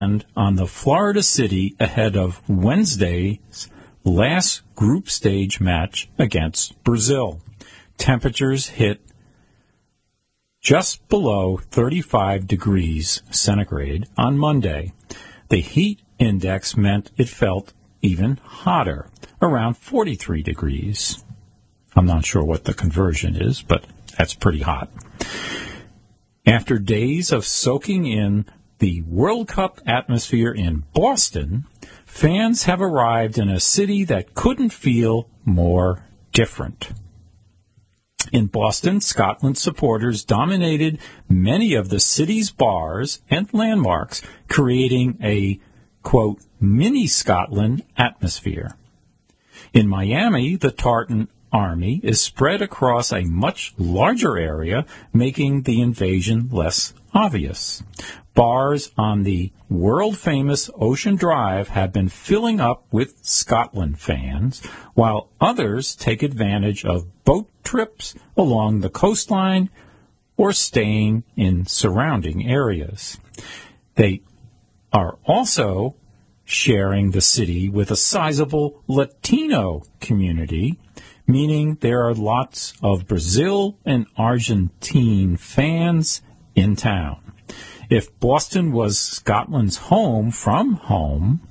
on the Florida City ahead of Wednesday's last group stage match against Brazil. Temperatures hit just below 35 degrees centigrade on Monday. The heat index meant it felt even hotter, around 43 degrees. I'm not sure what the conversion is, but that's pretty hot. After days of soaking in the World Cup atmosphere in Boston, fans have arrived in a city that couldn't feel more different. In Boston, Scotland supporters dominated many of the city's bars and landmarks, creating a, quote, mini Scotland atmosphere. In Miami, the Tartan Army is spread across a much larger area, making the invasion less obvious. Bars on the world-famous Ocean Drive have been filling up with Scotland fans, while others take advantage of boat trips along the coastline or staying in surrounding areas. They are also sharing the city with a sizable Latino community, meaning there are lots of Brazil and Argentine fans in town. If Boston was Scotland's home from home,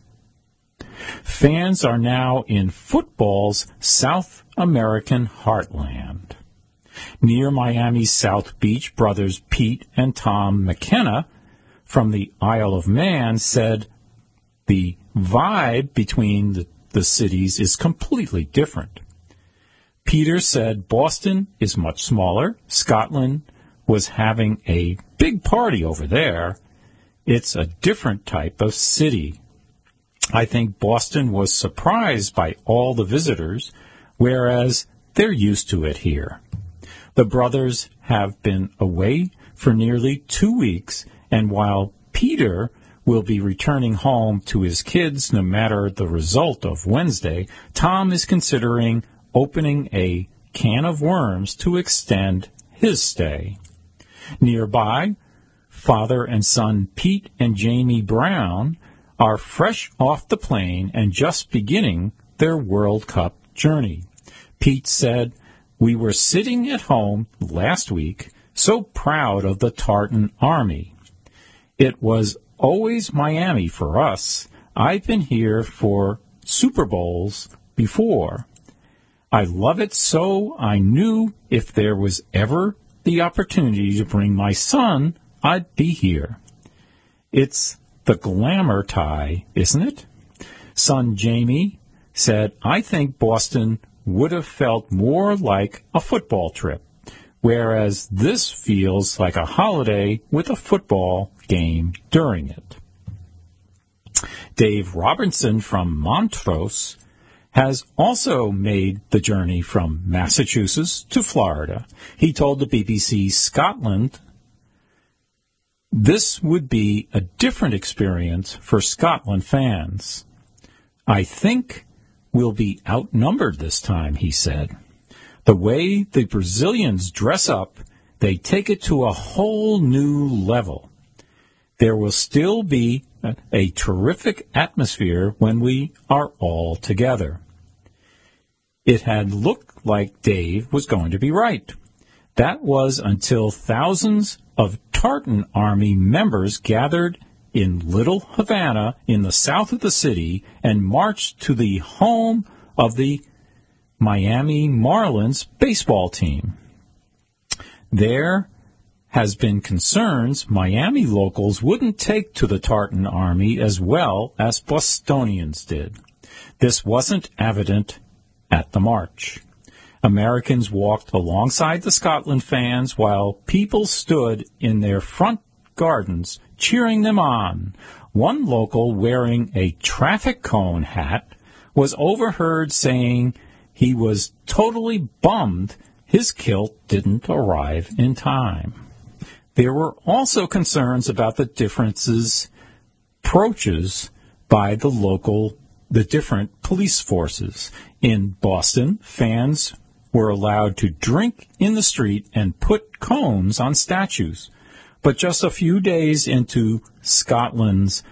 fans are now in football's South American heartland. Near Miami's South Beach, brothers Pete and Tom McKenna from the Isle of Man said the vibe between the cities is completely different. Peter said Boston is much smaller. Scotland was having a big party over there. It's a different type of city. I think Boston was surprised by all the visitors, whereas they're used to it here. The brothers have been away for nearly 2 weeks, and while Peter will be returning home to his kids no matter the result of Wednesday, Tom is considering opening a can of worms to extend his stay. Nearby, father and son Pete and Jamie Brown are fresh off the plane and just beginning their World Cup journey. Pete said, "We were sitting at home last week, so proud of the Tartan Army. It was always Miami for us. I've been here for Super Bowls before. I love it so I knew if there was ever the opportunity to bring my son, I'd be here. It's the glamour tie, isn't it?" Son Jamie said, "I think Boston would have felt more like a football trip, whereas this feels like a holiday with a football game during it." Dave Robertson from Montrose has also made the journey from Massachusetts to Florida. He told the BBC Scotland this would be a different experience for Scotland fans. "I think we'll be outnumbered this time," he said. "The way the Brazilians dress up, they take it to a whole new level. There will still be a terrific atmosphere when we are all together." It had looked like Dave was going to be right. That was until thousands of Tartan Army members gathered in Little Havana in the south of the city and marched to the home of the Miami Marlins baseball team. There has been concerns Miami locals wouldn't take to the Tartan Army as well as Bostonians did. This wasn't evident at the march. Americans walked alongside the Scotland fans while people stood in their front gardens cheering them on. One local wearing a traffic cone hat was overheard saying he was totally bummed his kilt didn't arrive in time. There were also concerns about the approaches by the different police forces. In Boston, fans were allowed to drink in the street and put cones on statues. But just a few days into Scotland's